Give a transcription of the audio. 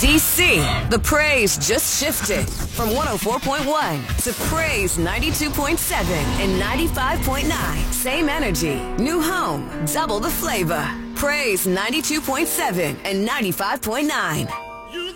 DC, the praise just shifted from 104.1 to praise 92.7 and 95.9. Same energy, new home, double the flavor. Praise 92.7 and 95.9.